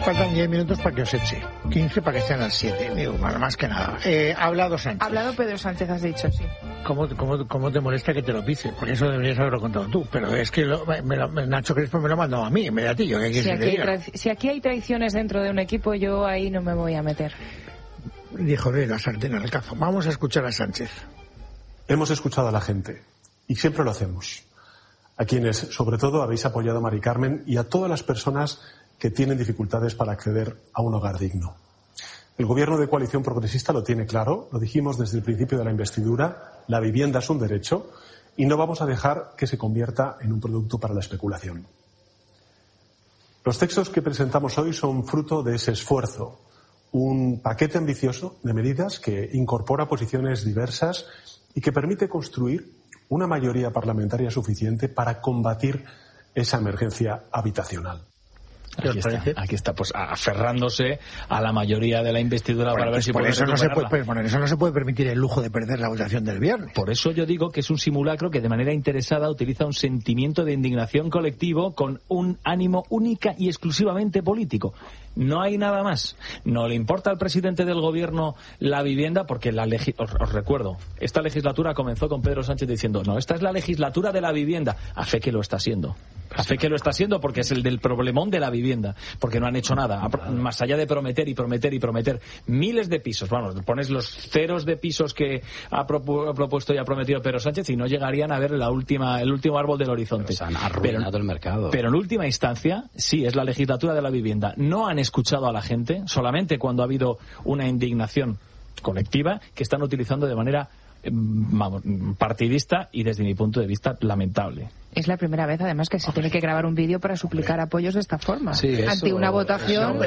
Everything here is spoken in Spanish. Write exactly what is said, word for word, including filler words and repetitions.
Faltan diez minutos para que os eche. quince para que sean las siete. Digo, más que nada. Eh, ha hablado Sánchez. Ha hablado Pedro Sánchez, has dicho, sí. ¿Cómo, cómo, cómo te molesta que te lo pise? Porque eso deberías haberlo contado tú. Pero es que lo, me lo, Nacho Crespo me lo ha mandado a mí, en vez de a ti. Yo, ¿qué si, aquí hay tra- si aquí hay traiciones dentro de un equipo, yo ahí no me voy a meter. Dijo de la sartén al cazo. Vamos a escuchar a Sánchez. Hemos escuchado a la gente. Y siempre lo hacemos. A quienes, sobre todo, habéis apoyado a Mari Carmen y a todas las personas que tienen dificultades para acceder a un hogar digno. El gobierno de coalición progresista lo tiene claro, lo dijimos desde el principio de la investidura, la vivienda es un derecho y no vamos a dejar que se convierta en un producto para la especulación. Los textos que presentamos hoy son fruto de ese esfuerzo, un paquete ambicioso de medidas que incorpora posiciones diversas y que permite construir una mayoría parlamentaria suficiente para combatir esa emergencia habitacional. Aquí está, aquí está, pues aferrándose a la mayoría de la investidura bueno, para ver pues si por puede eso no se puede, recuperarla. por eso no se puede permitir el lujo de perder la votación del viernes. Por eso yo digo que es un simulacro que de manera interesada utiliza un sentimiento de indignación colectivo con un ánimo única y exclusivamente político. No hay nada más. No le importa al presidente del gobierno la vivienda porque la legi- os, os recuerdo, esta legislatura comenzó con Pedro Sánchez diciendo no, esta es la legislatura de la vivienda. A fe que lo está siendo. A fe que lo está siendo porque es el del problemón de la vivienda. Porque no han hecho nada. Más allá de prometer y prometer y prometer miles de pisos. Vamos, pones los ceros de pisos que ha, propu- ha propuesto y ha prometido Pedro Sánchez y no llegarían a ver la última, el último árbol del horizonte. Pero se han arruinado pero, el mercado. Pero en última instancia, sí, es la legislatura de la vivienda. No han escuchado a la gente, solamente cuando ha habido una indignación colectiva que están utilizando de manera vamos, partidista y desde mi punto de vista lamentable. Es la primera vez además que se tiene que grabar un vídeo para suplicar apoyos de esta forma sí, ante eso, una votación. Eso,